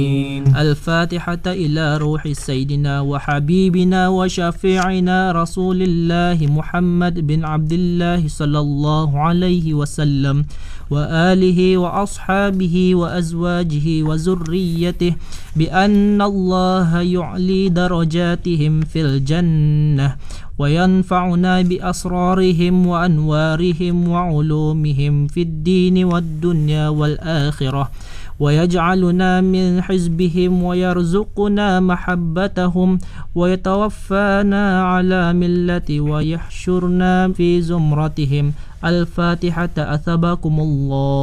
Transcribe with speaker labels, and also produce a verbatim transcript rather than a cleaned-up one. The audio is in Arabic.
Speaker 1: الفاتحة إلى روح سيدنا وحبيبنا وشفيعنا رسول الله محمد بن عبد الله صلى الله عليه وسلم وآله وأصحابه وأزواجه وذريته بأن الله يعلي درجاتهم في الجنة وينفعنا بأسرارهم وأنوارهم وعلومهم في الدين والدنيا والآخرة ويجعلنا من حزبهم ويرزقنا محبتهم ويتوفانا على ملة ويحشرنا في زمرتهم. الفاتحة. أثابكم الله.